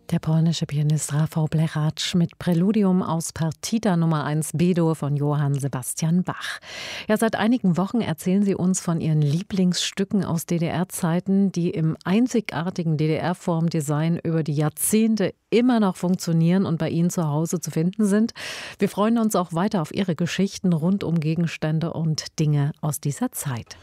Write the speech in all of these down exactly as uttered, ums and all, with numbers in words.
Der polnische Pianist Rafał Blechacz mit Präludium aus Partita Nummer eins B-Dur von Johann Sebastian Bach. Ja, seit einigen Wochen erzählen Sie uns von Ihren Lieblingsstücken aus D D R-Zeiten, die im einzigartigen D D R-Formdesign über die Jahrzehnte immer noch funktionieren und bei Ihnen zu Hause zu finden sind. Wir freuen uns auch weiter auf Ihre Geschichten rund um Gegenstände und Dinge aus dieser Zeit.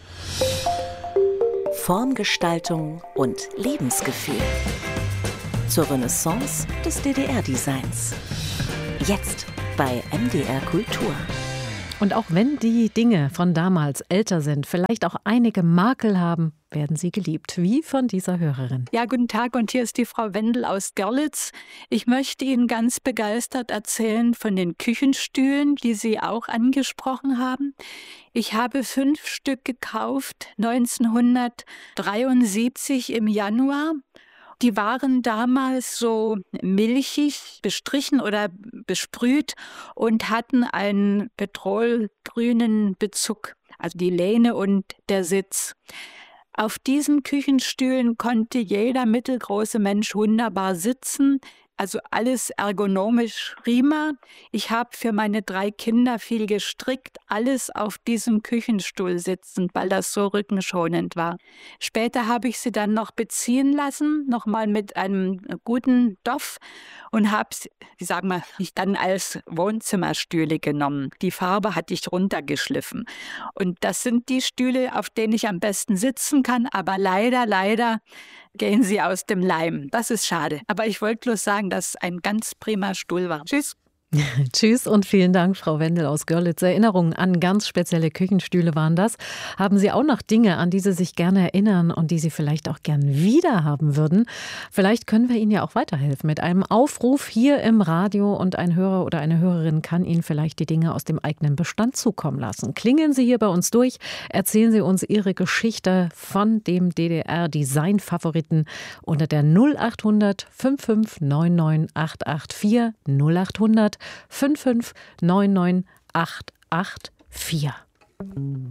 Formgestaltung und Lebensgefühl zur Renaissance des D D R-Designs. Jetzt bei M D R Kultur. Und auch wenn die Dinge von damals älter sind, vielleicht auch einige Makel haben, werden sie geliebt, wie von dieser Hörerin. Ja, guten Tag, und hier ist die Frau Wendel aus Görlitz. Ich möchte Ihnen ganz begeistert erzählen von den Küchenstühlen, die Sie auch angesprochen haben. Ich habe fünf Stück gekauft, neunzehnhundertdreiundsiebzig im Januar. Die waren damals so milchig bestrichen oder besprüht und hatten einen petrolgrünen Bezug, also die Lehne und der Sitz. Auf diesen Küchenstühlen konnte jeder mittelgroße Mensch wunderbar sitzen, also alles ergonomisch prima. Ich habe für meine drei Kinder viel gestrickt, alles auf diesem Küchenstuhl sitzend, weil das so rückenschonend war. Später habe ich sie dann noch beziehen lassen, nochmal mit einem guten Stoff, und habe sie, ich sag mal, ich dann als Wohnzimmerstühle genommen. Die Farbe hatte ich runtergeschliffen. Und das sind die Stühle, auf denen ich am besten sitzen kann, aber leider, leider gehen sie aus dem Leim. Das ist schade. Aber ich wollte bloß sagen, dass es ein ganz prima Stuhl war. Tschüss. Tschüss und vielen Dank, Frau Wendel aus Görlitz. Erinnerungen an ganz spezielle Küchenstühle waren das. Haben Sie auch noch Dinge, an die Sie sich gerne erinnern und die Sie vielleicht auch gern wieder haben würden? Vielleicht können wir Ihnen ja auch weiterhelfen mit einem Aufruf hier im Radio, und ein Hörer oder eine Hörerin kann Ihnen vielleicht die Dinge aus dem eigenen Bestand zukommen lassen. Klingeln Sie hier bei uns durch, erzählen Sie uns Ihre Geschichte von dem D D R-Design-Favoriten unter der null acht hundert fünf fünf neun neun acht acht vier null acht hundert fünf fünf neun neun acht acht vier.